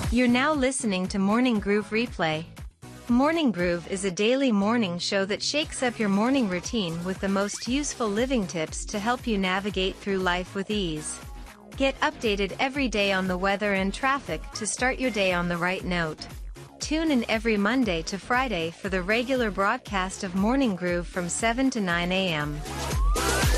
You're now listening to Morning Groove Replay. Morning Groove is a daily morning show that shakes up your morning routine with the most useful living tips to help you navigate through life with ease. Get updated every day on the weather and traffic to start your day on the right note. Tune in every Monday to Friday for the regular broadcast of Morning Groove from 7 to 9 a.m.